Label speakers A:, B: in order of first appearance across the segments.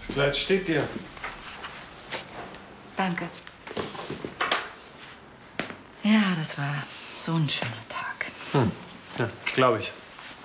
A: Das Kleid steht dir.
B: Danke. Ja, das war so ein schöner Tag.
A: Ja, glaube ich.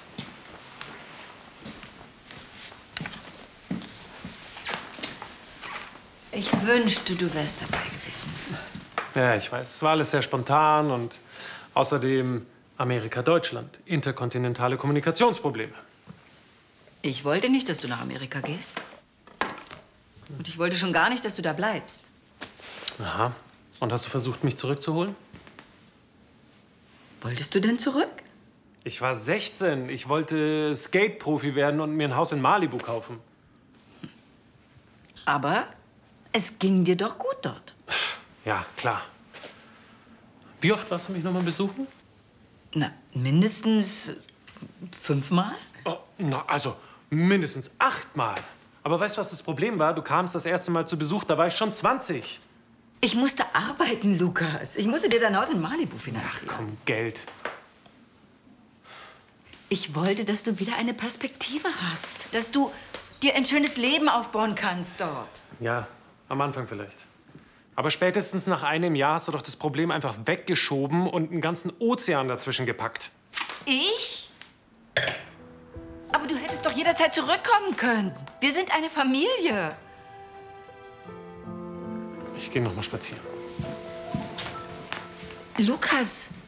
B: Ich wünschte, du wärst dabei gewesen.
A: Ja, ich weiß. Es war alles sehr spontan und außerdem Amerika-Deutschland. Interkontinentale Kommunikationsprobleme.
B: Ich wollte nicht, dass du nach Amerika gehst. Und ich wollte schon gar nicht, dass du da bleibst.
A: Aha. Und hast du versucht, mich zurückzuholen?
B: Wolltest du denn zurück?
A: Ich war 16. Ich wollte Skate-Profi werden und mir ein Haus in Malibu kaufen.
B: Aber es ging dir doch gut dort.
A: Ja, klar. Wie oft warst du mich noch mal besuchen?
B: Na, mindestens 5-mal?
A: Oh, na, also mindestens 8-mal. Aber weißt du, was das Problem war? Du kamst das erste Mal zu Besuch, da war ich schon 20.
B: Ich musste arbeiten, Lukas. Ich musste dir dein Haus in Malibu finanzieren.
A: Ach komm, Geld.
B: Ich wollte, dass du wieder eine Perspektive hast. Dass du dir ein schönes Leben aufbauen kannst dort.
A: Ja, am Anfang vielleicht. Aber spätestens nach einem Jahr hast du doch das Problem einfach weggeschoben und einen ganzen Ozean dazwischen gepackt.
B: Ich? Aber du hättest doch jederzeit zurückkommen können. Wir sind eine Familie.
A: Ich gehe noch mal spazieren.
B: Lukas,